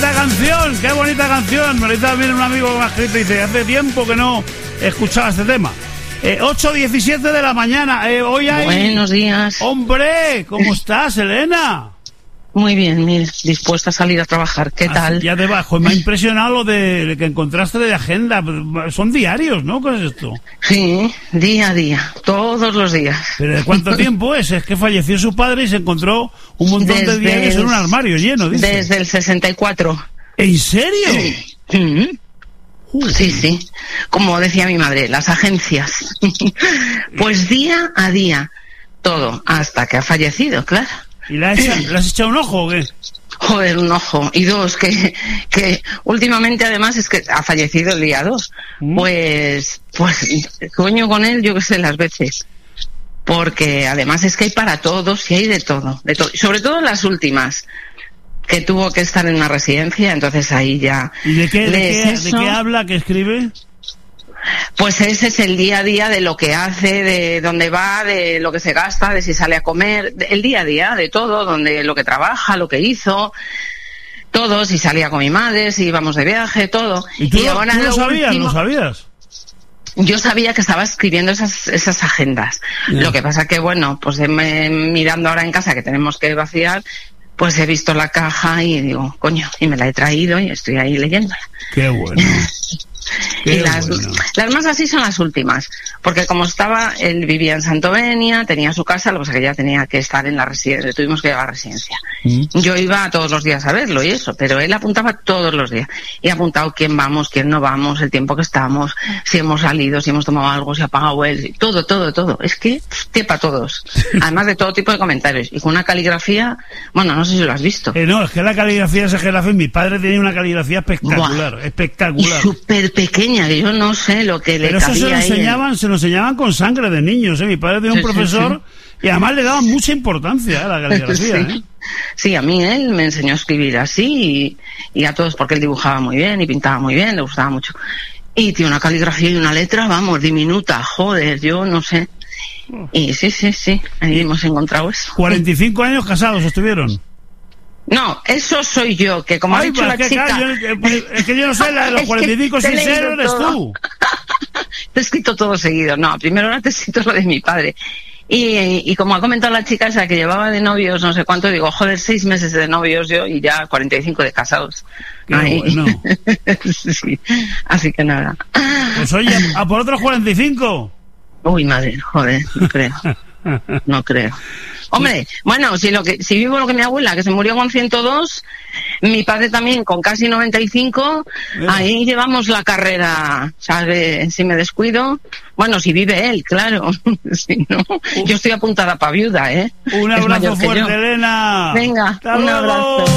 bonita canción! ¡Qué bonita canción! Me lo dice también un amigo que me ha escrito y dice, hace tiempo que no escuchaba este tema. 8:17 de la mañana. Hoy hay... Buenos días. ¡Hombre! ¿Cómo estás, Elena? Muy bien, dispuesta a salir a trabajar. ¿Qué tal? Ya debajo. Me ha impresionado lo de que encontraste de agenda. Son diarios, ¿no? ¿Qué es esto? Sí, día a día, todos los días. ¿Pero de cuánto tiempo es? Es que falleció su padre y se encontró un montón de diarios en un armario lleno, dice. Desde el 64. ¿En serio? Sí. Como decía mi madre, las agencias. Pues día a día, todo, hasta que ha fallecido, claro. ¿Y le has echado un ojo o qué? Joder, un ojo. Y dos, que últimamente además es que ha fallecido el día 2. Pues coño con él, yo qué sé, las veces. Porque además es que hay para todos y hay de todo. Sobre todo las últimas, que tuvo que estar en una residencia, entonces ahí ya... ¿Y de qué habla, qué escribe? Pues ese es el día a día de lo que hace, de dónde va, de lo que se gasta, de si sale a comer, el día a día, de todo, donde lo que trabaja, lo que hizo, todo, si salía con mi madre, si íbamos de viaje, todo. ¿Y tú ahora ¿tú lo sabías? ¿Lo sabías? Yo sabía que estaba escribiendo esas agendas. Lo que pasa que, bueno, pues mirando ahora en casa que tenemos que vaciar, pues he visto la caja y digo, coño, y me la he traído y estoy ahí leyéndola. ¡Qué bueno! Y las más así son las últimas, porque como él vivía en Santovenia, tenía su casa, lo que pasa es que ya tenía que estar en la residencia, tuvimos que llevar a la residencia. Yo iba todos los días a verlo y eso, pero él apuntaba todos los días. Y ha apuntado quién vamos, quién no vamos, el tiempo que estamos, si hemos salido, si hemos tomado algo, si ha pagado él, todo. Es que, para todos. Además de todo tipo de comentarios. Y con una caligrafía, bueno, no sé si lo has visto. No, es que la caligrafía es que mi padre tenía una caligrafía espectacular, espectacular. Y súper pequeña, que yo no sé lo que le cabía. Pero eso se lo enseñaban con sangre de niños, Mi padre tenía un profesor y además le daba mucha importancia a la caligrafía, Sí, a mí él me enseñó a escribir así y a todos, porque él dibujaba muy bien y pintaba muy bien, le gustaba mucho. Y tiene una caligrafía y una letra, vamos, diminuta, joder, yo no sé. Y sí, ahí hemos encontrado eso. 45 años casados estuvieron. No, eso soy yo, que como ha dicho la chica... es que yo no sé, la de los 45 sinceros eres tú. Te he escrito todo seguido. No, primero ahora te he escrito lo de mi padre. Y como ha comentado la chica esa que llevaba de novios no sé cuánto, digo, joder, 6 meses de novios yo y ya 45 de casados. Qué bueno. Sí, así que nada. Pues oye, ¿a por otros 45? Uy, madre, joder, no creo. Hombre, bueno, si vivo lo que mi abuela, que se murió con 102, mi padre también con casi 95, ahí llevamos la carrera, ¿sabes? Si me descuido, bueno, si vive él, claro, si no, yo estoy apuntada para viuda, Un abrazo fuerte, Elena. Venga, un abrazo.